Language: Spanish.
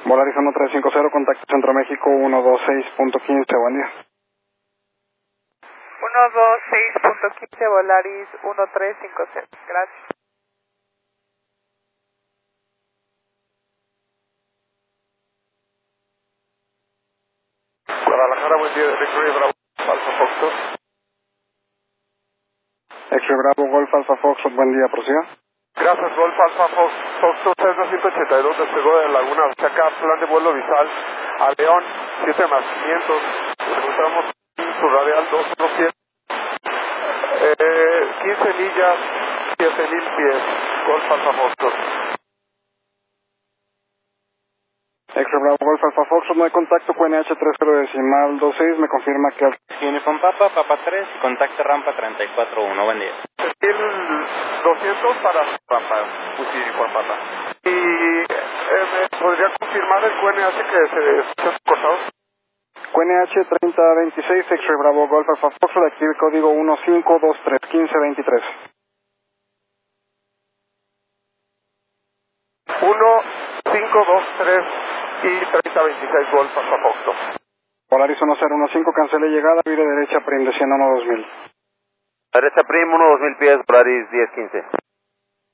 Volaris 1350, contacto Centro México 126.15, buen día. 126.15, Volaris 1350, gracias. Guadalajara, buen día, X-Ray Bravo, Alfa Foxtrot. X-Ray Bravo, Golf Alfa Foxtrot, buen día, prosiga. Gracias, Golf Alfa Foxtrot 3282, despegó de Laguna Chaca, plan de vuelo Vizal a León, 7 más 500, nos encontramos en su radial 217, 15 millas, 7000 pies, Golf Alfa Foxtrot. X-Ray Bravo, Golf Alfa Foxtrot, no hay contacto, QNH 30.26, me confirma que... Uniform Papa, Papa 3, contacto rampa 341, buen día. 1200 para rampa, Uniform Papa. Y ¿me podría confirmar el QNH que se ha cortado? QNH 3026, X-Ray Bravo, Golf Alfa Foxtrot, aquí el código 1523. 1523 y 3026, Golf Alfa Foxtrot. Volaris 1015, cancele llegada, vire derecha, prim, desciendo 2000. Derecha Prim, 1-2000 pies, Volaris 1015.